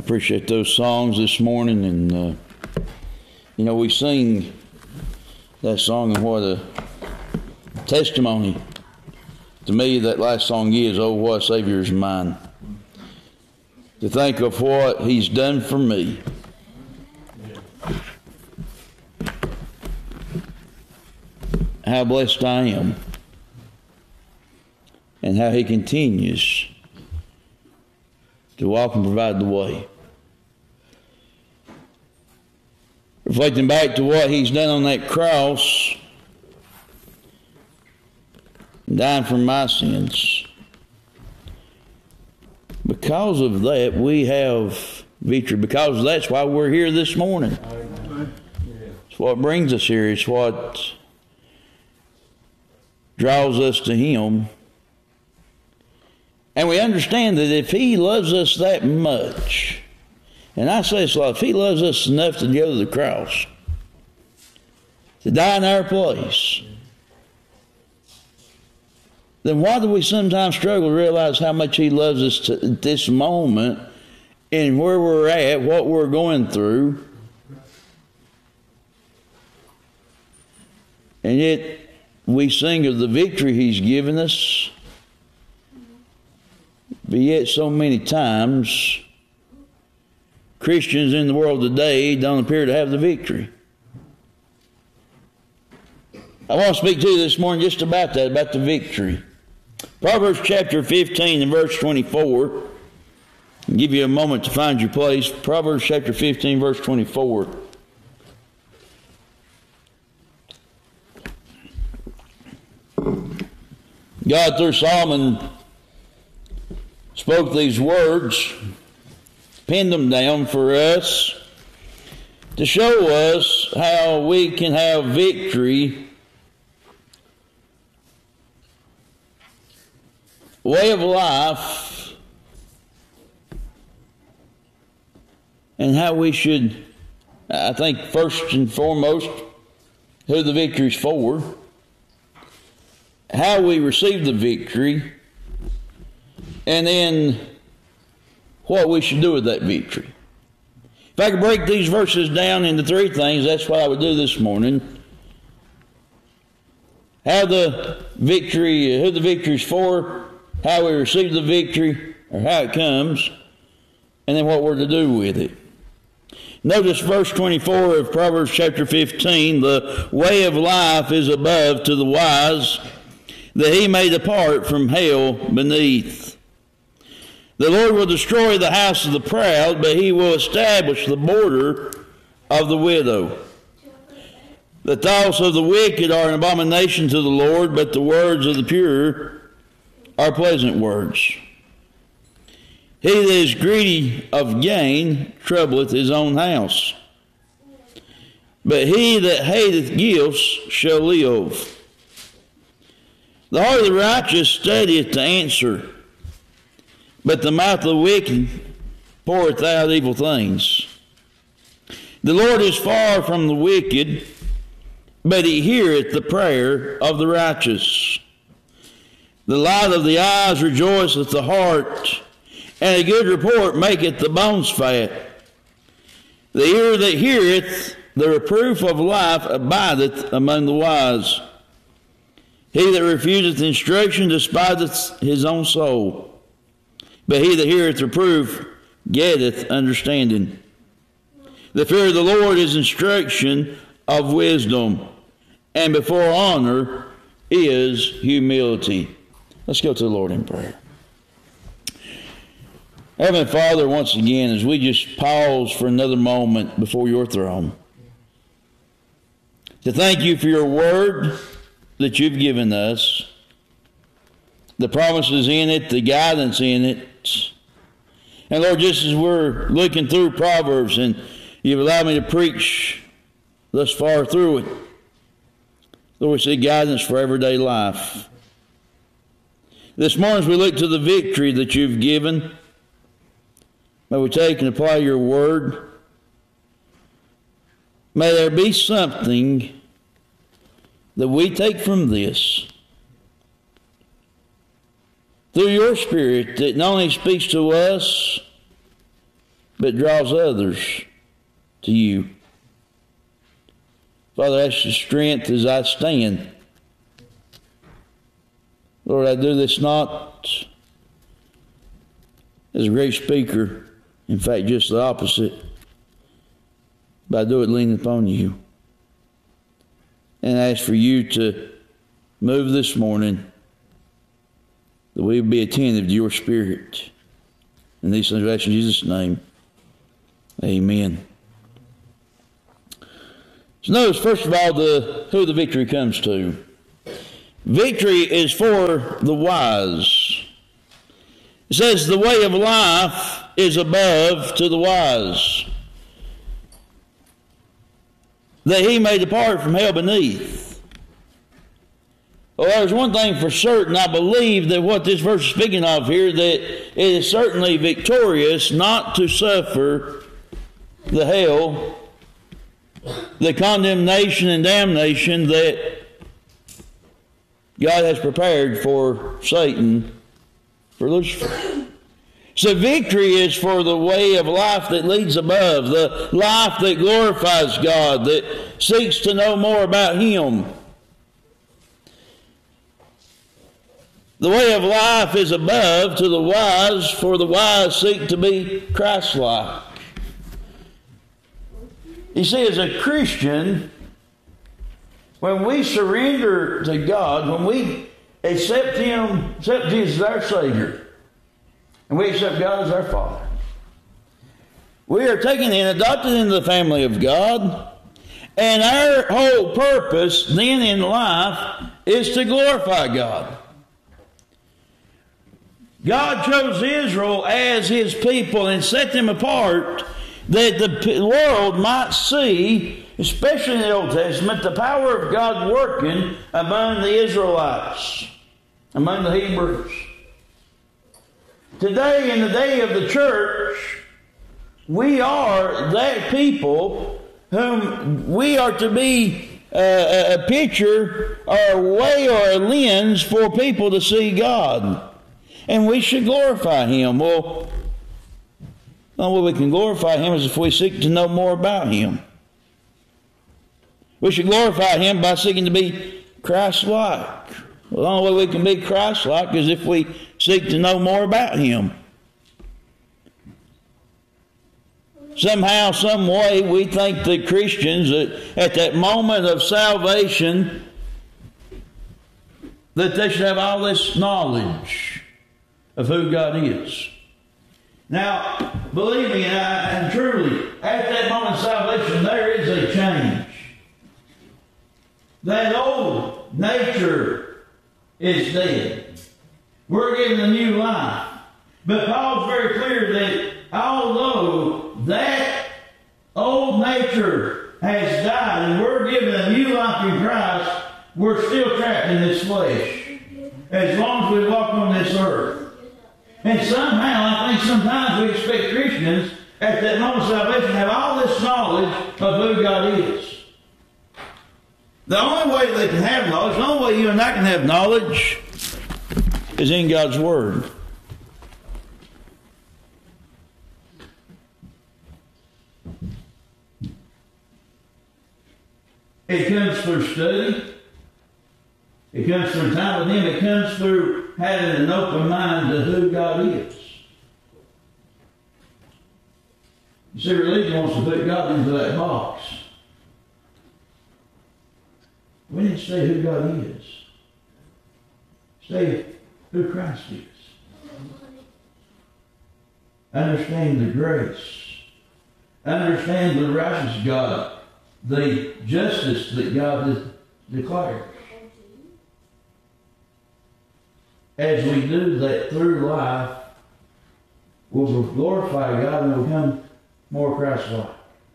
appreciate those songs this morning, and we sing that song, and what a testimony to me that last song is, "Oh, what a Savior is mine." To think of what He's done for me. How blessed I am, and how He continues to walk and provide the way. Reflecting back to what He's done on that cross, dying for my sins. Because of that, we have victory. Because that's why we're here this morning. It's what brings us here. It's what draws us to Him. And we understand that if He loves us that much, and I say this a lot, if He loves us enough to go to the cross, to die in our place, then why do we sometimes struggle to realize how much He loves us at this moment and where we're at, what we're going through? And yet we sing of the victory He's given us, but yet so many times Christians in the world today don't appear to have the victory. I want to speak to you this morning just about that, about the victory. Proverbs chapter 15 and verse 24. I'll give you a moment to find your place. Proverbs chapter 15, verse 24. God, through Solomon, spoke these words, pinned them down for us to show us how we can have victory, way of life, and how we should, I think, first and foremost, who the victory is for, how we receive the victory, and then what we should do with that victory. If I could break these verses down into three things, that's what I would do this morning. How the victory, who the victory is for, how we receive the victory, or how it comes, and then what we're to do with it. Notice verse 24 of Proverbs chapter 15, "The way of life is above to the wise, that he may depart from hell beneath. The Lord will destroy the house of the proud, but He will establish the border of the widow. The thoughts of the wicked are an abomination to the Lord, but the words of the pure are pleasant words. He that is greedy of gain troubleth his own house, but he that hateth gifts shall live. The heart of the righteous studieth to answer, but the mouth of the wicked poureth out evil things. The Lord is far from the wicked, but He heareth the prayer of the righteous. The light of the eyes rejoiceth the heart, and a good report maketh the bones fat. The ear that heareth the reproof of life abideth among the wise. He that refuseth instruction despiseth his own soul, but he that heareth reproof getteth understanding. The fear of the Lord is instruction of wisdom, and before honor is humility. Let's go to the Lord in prayer. Heavenly Father, once again, as we just pause for another moment before your throne, to thank you for your word that you've given us, the promises in it, the guidance in it. And Lord, just as we're looking through Proverbs and you've allowed me to preach thus far through it, Lord, we see guidance for everyday life. This morning as we look to the victory that you've given, may we take and apply your word. May there be something that we take from this through your Spirit that not only speaks to us, but draws others to you. Father, that's the strength as I stand. Lord, I do this not as a great speaker. In fact, just the opposite. But I do it leaning upon you. And I ask for you to move this morning, that we be attentive to your Spirit. In these things, I ask in Jesus' name. Amen. So notice, first of all, who the victory comes to. Victory is for the wise. It says the way of life is above to the wise, that he may depart from hell beneath. Well, there's one thing for certain. I believe that what this verse is speaking of here, that it is certainly victorious not to suffer the hell, the condemnation and damnation that God has prepared for Satan, for Lucifer. So victory is for the way of life that leads above, the life that glorifies God, that seeks to know more about Him. The way of life is above to the wise, for the wise seek to be Christ-like. You see, as a Christian, when we surrender to God, when we accept Him, accept Jesus as our Savior, and we accept God as our Father, we are taken and adopted into the family of God, and our whole purpose then in life is to glorify God. God chose Israel as His people and set them apart that the world might see, especially in the Old Testament, the power of God working among the Israelites, among the Hebrews. Today, in the day of the church, we are that people whom we are to be a picture or a way or a lens for people to see God. And we should glorify Him. Well, the only way we can glorify Him is if we seek to know more about Him. We should glorify Him by seeking to be Christ-like. Well, the only way we can be Christ-like is if we seek to know more about Him. Somehow, some way, we think that Christians, at that moment of salvation, that they should have all this knowledge of who God is. Now, believe me, and truly, at that moment of salvation, there is a change. That old nature is dead. We're given a new life. But Paul's very clear that although that old nature has died and we're given a new life in Christ, we're still trapped in this flesh as long as we walk on this earth. And somehow, I think sometimes we expect Christians at that moment of salvation to have all this knowledge of who God is. The only way they can have knowledge, the only way you and I can have knowledge is in God's Word. It comes through study. It comes through time with Him. It comes through having an open mind to who God is. You see, religion wants to put God into that box. We need to say who God is. Say who Christ is. Understand the grace. Understand the righteous God. The justice that God has declared. As we do that through life, we'll glorify God and we'll become more Christ-like.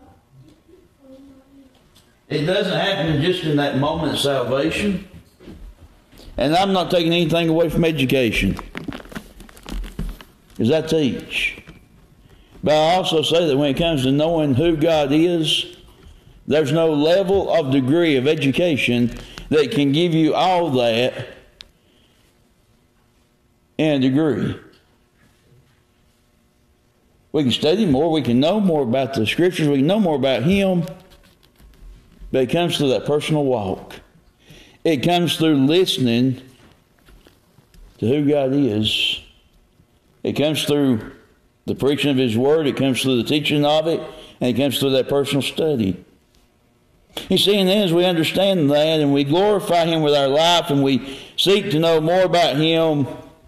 It doesn't happen just in that moment of salvation. And I'm not taking anything away from education, because I teach. But I also say that when it comes to knowing who God is, there's no level of degree of education that can give you all that in a degree. We can study more. We can know more about the Scriptures. We can know more about Him. But it comes through that personal walk. It comes through listening to who God is. It comes through the preaching of His Word. It comes through the teaching of it. And it comes through that personal study. You see, and then as we understand that and we glorify Him with our life and we seek to know more about Him,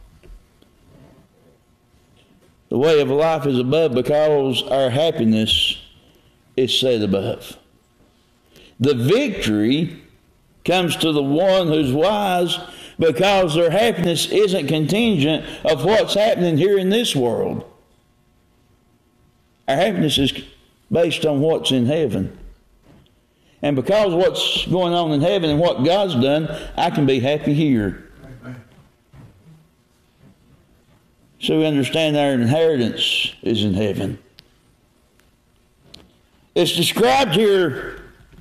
the way of life is above because our happiness is set above. The victory comes to the one who's wise because their happiness isn't contingent of what's happening here in this world. Our happiness is based on what's in heaven. And because of what's going on in heaven and what God's done, I can be happy here. So we understand our inheritance is in heaven. It's described here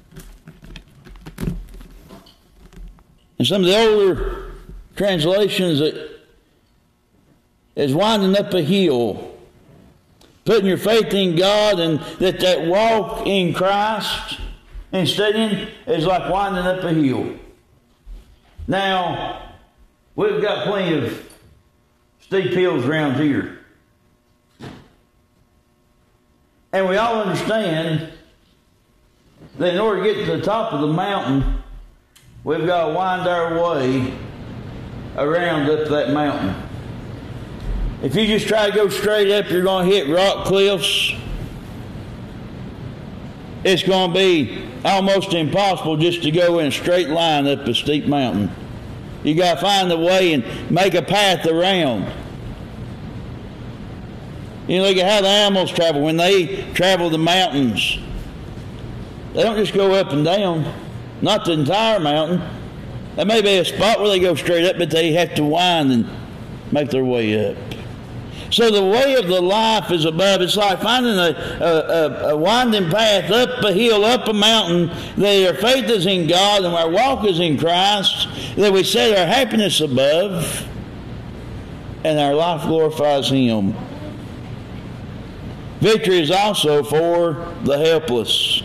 in some of the older translations that is winding up a hill, putting your faith in God, and that walk in Christ and studying is like winding up a hill. Now, we've got plenty of steep hills around here. And we all understand that in order to get to the top of the mountain, we've got to wind our way around up that mountain. If you just try to go straight up, you're going to hit rock cliffs. It's going to be almost impossible just to go in a straight line up a steep mountain. You got to find a way and make a path around. You look at how the animals travel. When they travel the mountains, they don't just go up and down. Not the entire mountain. There may be a spot where they go straight up, but they have to wind and make their way up. So the way of the life is above. It's like finding a winding path up a hill, up a mountain, that our faith is in God and our walk is in Christ, that we set our happiness above, and our life glorifies Him. Victory is also for the helpless.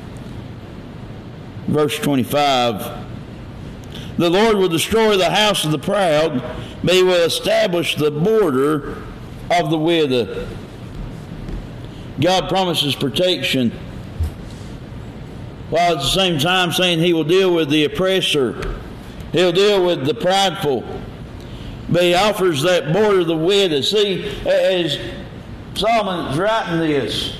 Verse 25. The Lord will destroy the house of the proud, but He will establish the border of the widow. God promises protection, while at the same time saying He will deal with the oppressor. He'll deal with the prideful. But He offers that border of the widow. See, as Solomon's writing this,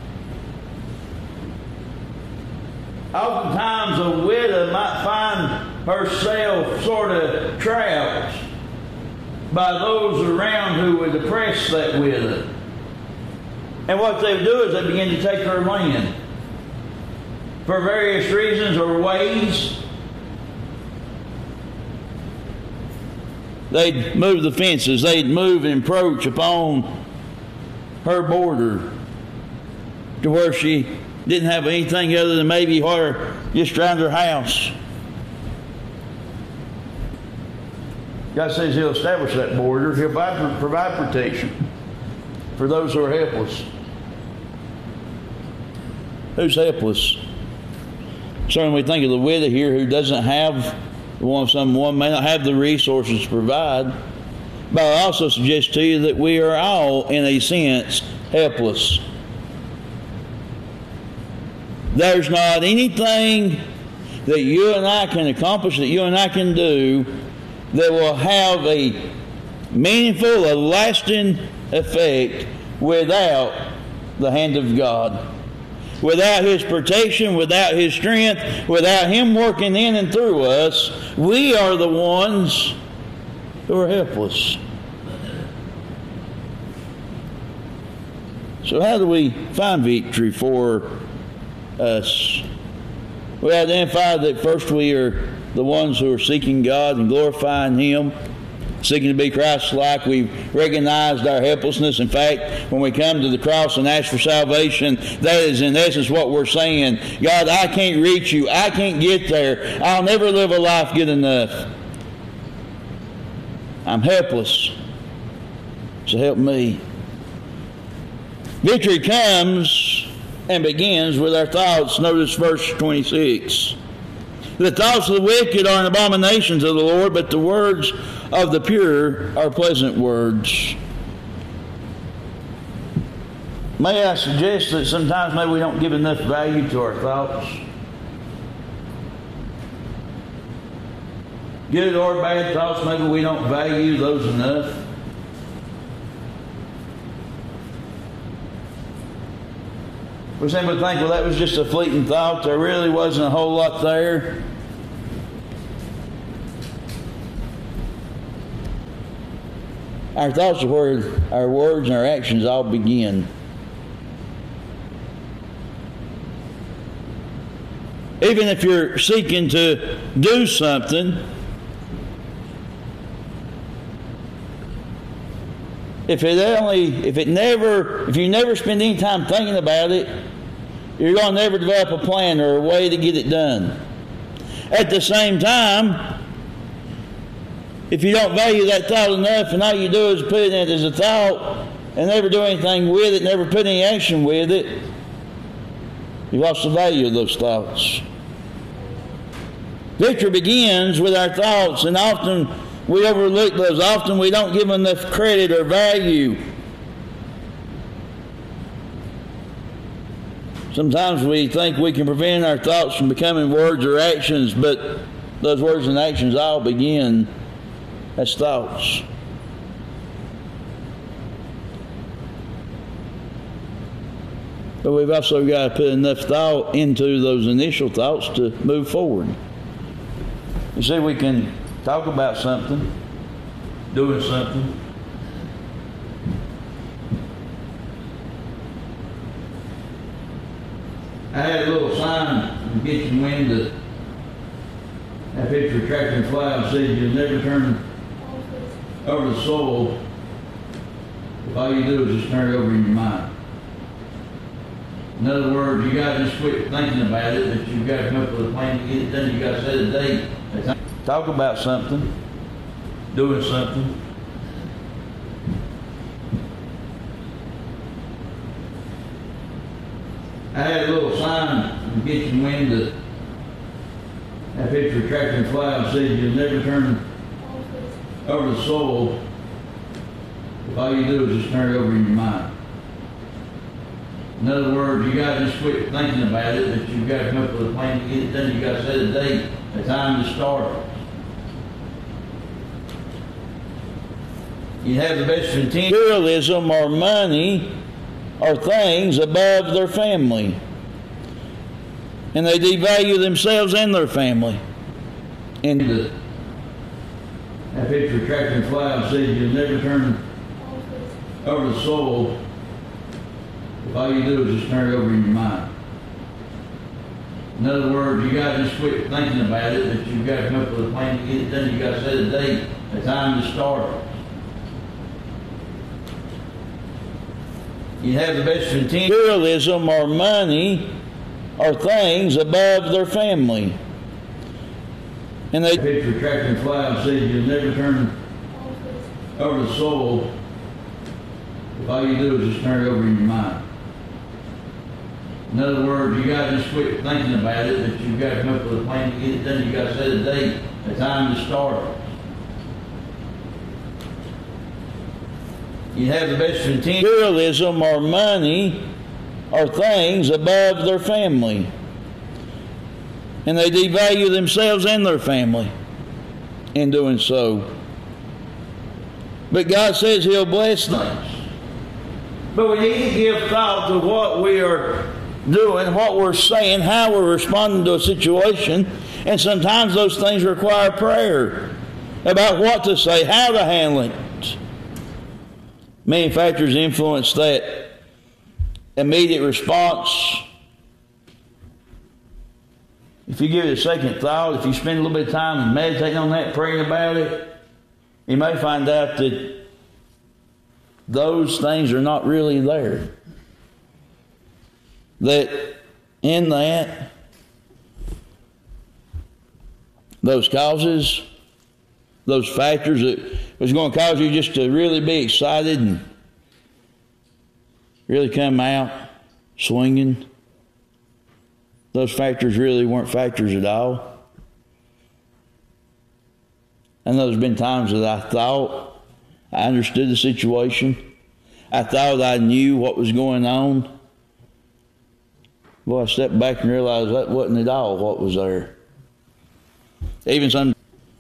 oftentimes a widow might find herself sort of trapped by those around who would oppress that widow. And what they do is they begin to take her land for various reasons or ways. They'd move the fences. They'd move and encroach upon her border to where she didn't have anything other than maybe her just around her house. God says He'll establish that border. He'll provide protection for those who are helpless. Who's helpless? Certainly we think of the widow here who doesn't have, someone may not have the resources to provide. But I also suggest to you that we are all, in a sense, helpless. There's not anything that you and I can accomplish, that you and I can do, that will have a meaningful, a lasting effect without the hand of God. Without His protection, without His strength, without Him working in and through us, we are the ones who are helpless. So how do we find victory for us? We identify that first we are the ones who are seeking God and glorifying Him, seeking to be Christ-like. We've recognized our helplessness. In fact, when we come to the cross and ask for salvation, that is in essence what we're saying. God, I can't reach You. I can't get there. I'll never live a life good enough. I'm helpless. So help me. Victory comes and begins with our thoughts. Notice verse 26. The thoughts of the wicked are an abomination to the Lord, but the words of the pure are pleasant words. May I suggest that sometimes maybe we don't give enough value to our thoughts? Good or bad thoughts, maybe we don't value those enough. We simply think, well, that was just a fleeting thought. There really wasn't a whole lot there. Our thoughts are where our words and our actions all begin. Even if you're seeking to do something, if you never spend any time thinking about it, you're going to never develop a plan or a way to get it done. At the same time, if you don't value that thought enough and all you do is put it as a thought and never do anything with it, never put any action with it, you've lost the value of those thoughts. Victory begins with our thoughts, and often we overlook those. Often we don't give them enough credit or value. Sometimes we think we can prevent our thoughts from becoming words or actions, but those words and actions all begin as thoughts. But we've also got to put enough thought into those initial thoughts to move forward. You see, we can talk about something, doing something. I had a little sign in the kitchen window. That picture of tractor and plow said, "You'll never turn over the soil if all you do is just turn it over in your mind." In other words, you got to just quit thinking about it, but you've got to come up with a plan to get it done. You've got to set a date. Talk about something, doing something. I had a little sign in the kitchen window. That picture of tractor and plow said, "You'll never turn over the soil if all you do is just turn it over in your mind." In other words, you got to just quit thinking about it, but you've got to come up with a plan to get it done. You've got to set a date, a time to start. You have the best intention. Materialism or money or things above their family. And they devalue themselves and their family. And that picture of tractor and plow said, "You'll never turn over the soil if all you do is just turn it over in your mind." In other words, you got to just quit thinking about it, but you've got to come up with a plan to get it done. You've got to set a date, a time to start. You have the best intention. Materialism or money or things above their family. And they picture of tractor and plow said, "You'll never turn over the soil if all you do is just turn it over in your mind." In other words, you got to just quit thinking about it, but you've got to come up with a plan to get it done. You've got to set a date, a time to start. You have the best intention. Materialism or money or things above their family. And they devalue themselves and their family in doing so. But God says He'll bless things. But we need to give thought to what we are doing, what we're saying, how we're responding to a situation. And sometimes those things require prayer about what to say, how to handle it. Many factors influence that immediate response. If you give it a second thought, if you spend a little bit of time meditating on that, praying about it, you may find out that those things are not really there. That in that, those causes, those factors that was going to cause you just to really be excited and really come out swinging. Those factors really weren't factors at all. And there's been times that I thought I understood the situation. I thought I knew what was going on. Boy, I stepped back and realized that wasn't at all what was there. Even some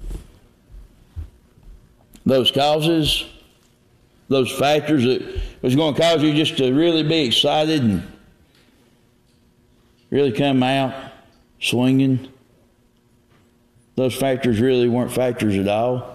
those causes, those factors that was going to cause you just to really be excited and really come out swinging, those factors really weren't factors at all.